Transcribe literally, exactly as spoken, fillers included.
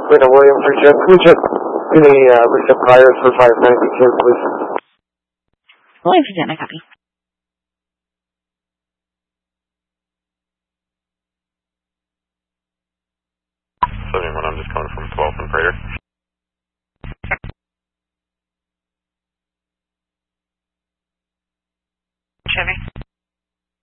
Lena Williams, reach up, reach up to the, uh, reach up fires for five ninety-two, please. Williams, I copy. seventy-one, I'm just coming from twelfth and Prater.